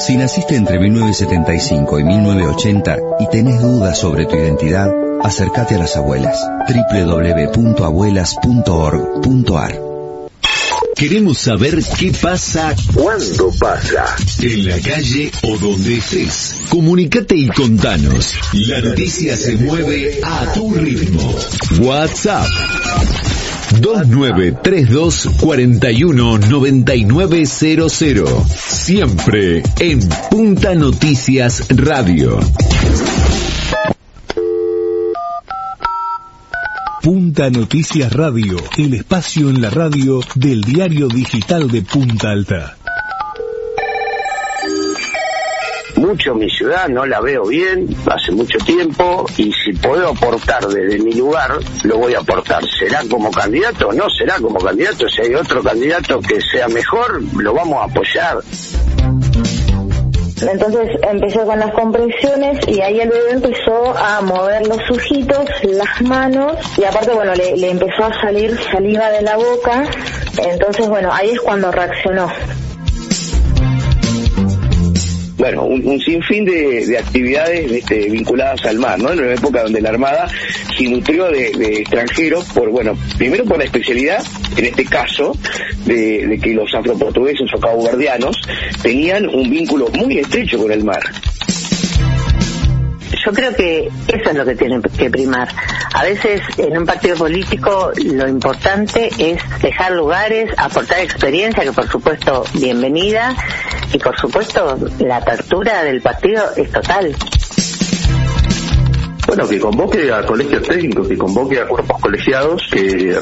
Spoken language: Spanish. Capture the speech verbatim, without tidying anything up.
Si naciste entre mil novecientos setenta y cinco y mil novecientos ochenta y tenés dudas sobre tu identidad, acércate a las abuelas. doble u doble u doble u punto abuelas punto org punto a r. Queremos saber qué pasa, cuándo pasa, en la calle o donde estés. Comunicate y contanos. La noticia se mueve a tu ritmo. WhatsApp dos nueve tres dos cuatro uno nueve nueve cero cero. Siempre en Punta Noticias Radio. Punta Noticias Radio, el espacio en la radio del diario digital de Punta Alta. Mucho mi ciudad, no la veo bien, hace mucho tiempo, y si puedo aportar desde mi lugar, lo voy a aportar. ¿Será como candidato? No será como candidato. Si hay otro candidato que sea mejor, lo vamos a apoyar. Entonces empezó con las compresiones y ahí el bebé empezó a mover los ojitos, las manos, y aparte, bueno, le, le empezó a salir saliva de la boca. Entonces, bueno, ahí es cuando reaccionó. Bueno, un, un sinfín de, de actividades este, vinculadas al mar, ¿no? En una época donde la Armada se nutrió de, de extranjeros, por bueno, primero por la especialidad, en este caso, de, de que los afroportugueses o caboverdianos tenían un vínculo muy estrecho con el mar. Yo creo que eso es lo que tiene que primar. A veces en un partido político lo importante es dejar lugares, aportar experiencia, que por supuesto bienvenida, y por supuesto la apertura del partido es total. Bueno, que convoque a colegios técnicos, que convoque a cuerpos colegiados que